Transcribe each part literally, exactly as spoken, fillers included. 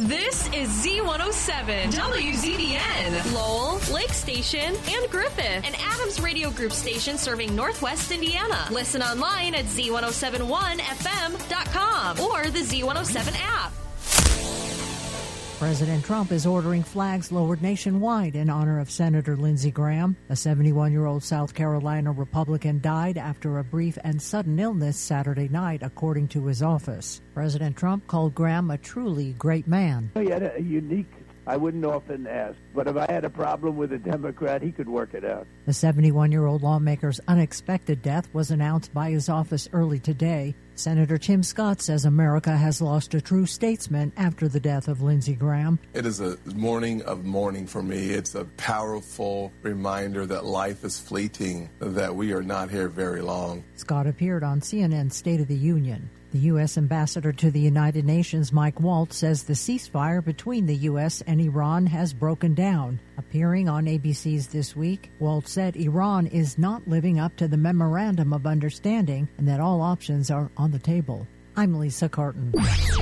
This is Z one oh seven, W Z B N, Lowell, Lake Station, and Griffith, an Adams Radio Group station serving Northwest Indiana. Listen online at Z one oh seven one F M dot com or the Z one oh seven app. President Trump is ordering flags lowered nationwide in honor of Senator Lindsey Graham. A seventy-one-year-old South Carolina Republican died after a brief and sudden illness Saturday night, according to his office. President Trump called Graham a truly great man. He had a unique, I wouldn't often ask, but if I had a problem with a Democrat, he could work it out. The seventy-one-year-old lawmaker's unexpected death was announced by his office early today. Senator Tim Scott says America has lost a true statesman after the death of Lindsey Graham. It is a morning of mourning for me. It's a powerful reminder that life is fleeting, that we are not here very long. Scott appeared on C N N's State of the Union. The U S ambassador to the United Nations, Mike Waltz, says the ceasefire between the U S and Iran has broken down. Appearing on A B C's This Week, Waltz said Iran is not living up to the Memorandum of Understanding and that all options are on the table. I'm Lisa Carton.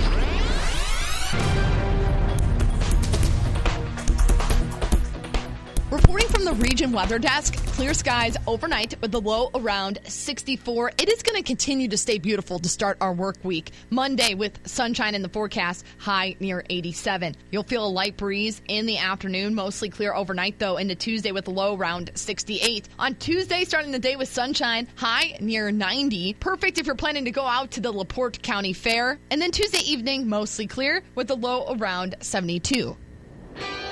Reporting from the Region Weather Desk, clear skies overnight with the low around sixty-four. It is going to continue to stay beautiful to start our work week. Monday with sunshine in the forecast, high near eighty-seven. You'll feel a light breeze in the afternoon, mostly clear overnight though, into Tuesday with a low around sixty-eight. On Tuesday, starting the day with sunshine, high near ninety. Perfect if you're planning to go out to the LaPorte County Fair. And then Tuesday evening, mostly clear with a low around seventy-two.